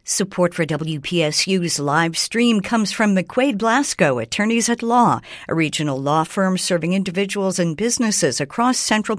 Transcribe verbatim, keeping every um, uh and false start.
Support for W P S U's live stream comes from McQuaid Blasco, Attorneys at Law, a regional law firm serving individuals and businesses across central